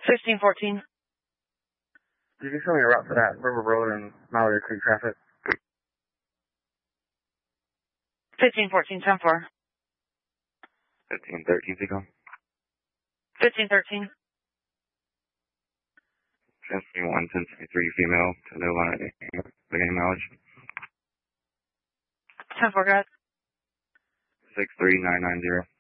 1514. You can show me a route for that River Road and Mallory Creek traffic. 1514, 10-4. 1513, Seacom. 1513. Transferring 1063 female to no line, beginning mileage. 10-4, guys. 63990.